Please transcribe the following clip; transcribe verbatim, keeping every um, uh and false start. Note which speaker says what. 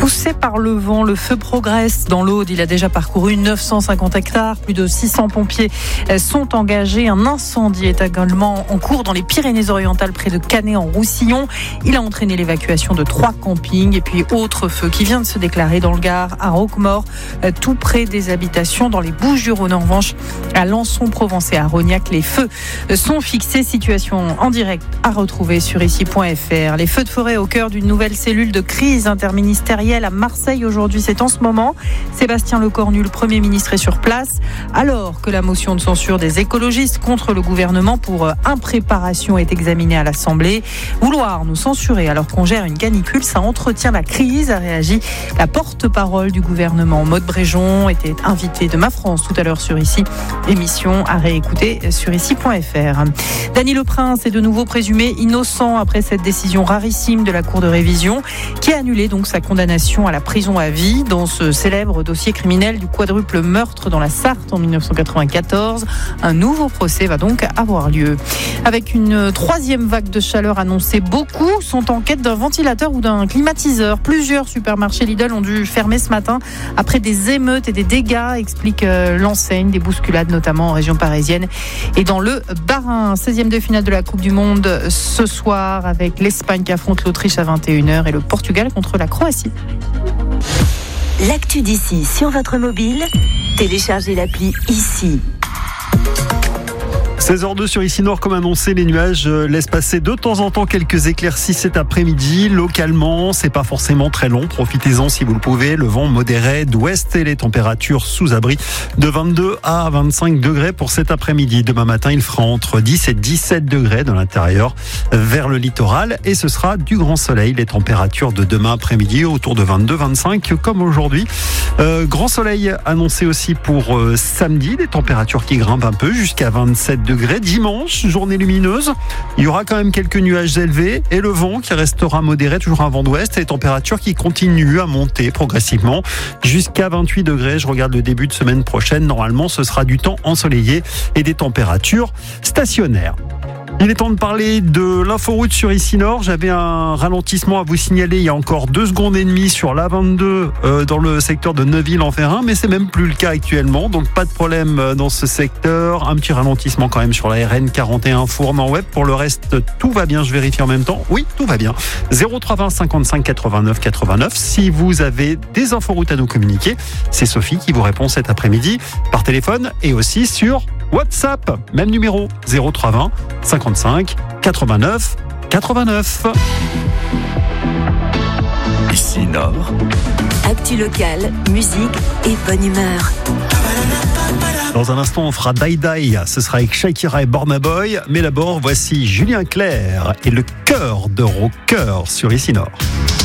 Speaker 1: Poussé par le vent, le feu progresse dans l'Aude. Il a déjà parcouru neuf cent cinquante hectares. Plus de six cents pompiers sont engagés. Un incendie est également en cours dans les Pyrénées-Orientales, près de Canet-en-Roussillon. Il a entraîné l'évacuation de trois campings. Et puis, autre feu qui vient de se déclarer dans le Gard, à Roquemort, tout près des habitations. Dans les Bouches-du-Rhône, en revanche, à Lançon-Provence et à Rognac, les feux sont fixés. Situation en direct à retrouver sur ici point f r. Les feux de forêt au cœur d'une nouvelle cellule de crise interministérielle à Marseille aujourd'hui. C'est en ce moment. Sébastien Lecornu, le Premier ministre, est sur place, alors que la motion de censure des écologistes contre le gouvernement pour impréparation est examinée à l'Assemblée. Vouloir nous censurer alors qu'on gère une canicule, ça entretient la crise, a réagi la porte-parole du gouvernement. Maude Bréjon était invitée de Ma France tout à l'heure sur ici. Émission à réécouter sur ici point f r. Dany Leprince est de nouveau présumé innocent après cette décision rarissime de la Cour de révision qui a annulé donc sa condamnation à la prison à vie dans ce célèbre dossier criminel du quadruple meurtre dans la Sarthe en dix-neuf cent quatre-vingt-quatorze. Un nouveau procès va donc avoir lieu. Avec une troisième vague de chaleur annoncée, beaucoup sont en quête d'un ventilateur ou d'un climatiseur. Plusieurs supermarchés Lidl ont dû fermer ce matin après des émeutes et des dégâts, explique l'enseigne, des bousculades notamment en région parisienne et dans le Bas-Rhin. seizième de finale de la Coupe du Monde ce soir avec l'Espagne qui affronte l'Autriche à vingt et une heures et le Portugal contre la Croatie.
Speaker 2: L'actu d'ici sur votre mobile, téléchargez l'appli ici.
Speaker 3: seize heures deux sur Ici Nord, comme annoncé, les nuages laissent passer de temps en temps quelques éclaircies cet après-midi. Localement, c'est pas forcément très long. Profitez-en si vous le pouvez. Le vent modéré d'ouest et les températures sous abri de vingt-deux à vingt-cinq degrés pour cet après-midi. Demain matin, il fera entre dix et dix-sept degrés dans l'intérieur vers le littoral et ce sera du grand soleil. Les températures de demain après-midi autour de vingt-deux à vingt-cinq comme aujourd'hui. Euh, grand soleil annoncé aussi pour euh, samedi. Des températures qui grimpent un peu jusqu'à vingt-sept degrés. Dimanche, journée lumineuse, il y aura quand même quelques nuages élevés et le vent qui restera modéré, toujours un vent d'ouest et les températures qui continuent à monter progressivement jusqu'à vingt-huit degrés. Je regarde le début de semaine prochaine. Normalement, ce sera du temps ensoleillé et des températures stationnaires. Il est temps de parler de l'inforoute sur Ici Nord. J'avais un ralentissement à vous signaler il y a encore deux secondes et demie sur l'A vingt-deux euh, dans le secteur de Neuville-en-Ferrin, mais c'est même plus le cas actuellement, donc pas de problème dans ce secteur. Un petit ralentissement quand même sur la R N quarante et un Fournes-en-Web. Pour le reste, tout va bien. Je vérifie en même temps. Oui, tout va bien. zéro trois vingt cinquante-cinq quatre-vingt-neuf quatre-vingt-neuf. Si vous avez des inforoutes à nous communiquer, c'est Sophie qui vous répond cet après-midi par téléphone et aussi sur WhatsApp. Même numéro zéro trois vingt cinquante-cinq quatre-vingt-neuf quatre-vingt-neuf.
Speaker 2: Ici Nord. Actu locale, musique et bonne humeur.
Speaker 3: Dans un instant, on fera Die Die. Ce sera avec Shakira et Burna Boy. Mais d'abord, voici Julien Clerc et le cœur de rocker sur Ici Nord.